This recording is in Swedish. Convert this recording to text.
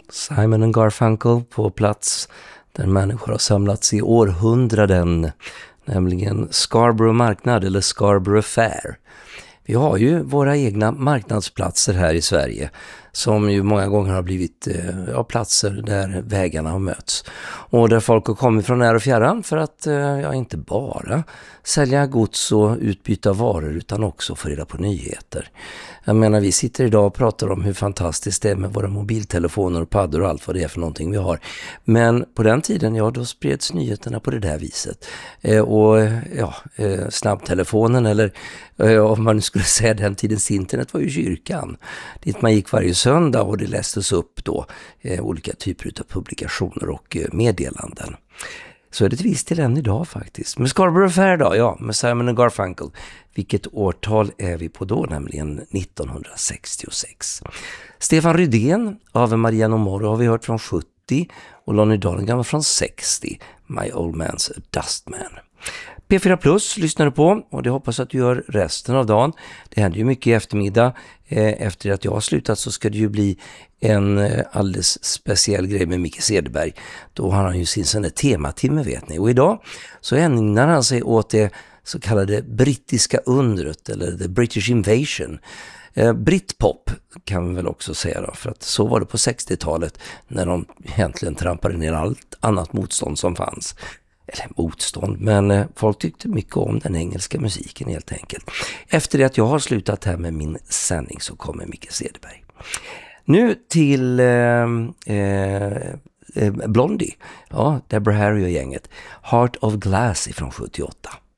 Simon and Garfunkel på plats där människor har samlats i århundraden, nämligen Scarborough marknad eller Scarborough Fair. Vi har ju våra egna marknadsplatser här i Sverige som ju många gånger har blivit platser där vägarna har mötts. Och där folk har kommit från när och fjärran för att inte bara sälja gods och utbyta varor utan också få reda på nyheter. Jag menar, vi sitter idag och pratar om hur fantastiskt det är med våra mobiltelefoner och paddor och allt vad det är för någonting vi har. Men på den tiden, då spreds nyheterna på det där viset. Snabbtelefonen eller om man skulle säga den tidens internet var ju kyrkan. Dit man gick varje söndag och det lästes upp då olika typer av publikationer och meddelanden. Så är det ett visst till än idag faktiskt. Med Scarborough Fair då, med Simon & Garfunkel. Vilket årtal är vi på då, nämligen 1966. Stefan Rydén av Mariano Moro har vi hört från 70 och Lonnie Donegan från 60. My Old Man's a Dustman. P4 Plus lyssnar du på och det hoppas att du gör resten av dagen. Det händer ju mycket i eftermiddag. Efter att jag har slutat så ska det ju bli en alldeles speciell grej med Micke Cederberg. Då har han ju sin sån där tematimme, vet ni. Och idag så ägnar han sig åt det så kallade brittiska undret eller the British Invasion. Britpop kan vi väl också säga då, för att så var det på 60-talet när de egentligen trampade ner allt annat motstånd som fanns. Eller motstånd, men folk tyckte mycket om den engelska musiken helt enkelt. Efter det att jag har slutat här med min sändning så kommer Micke Cederberg. Nu till Blondie, Deborah Harry och gänget. Heart of Glass ifrån 78.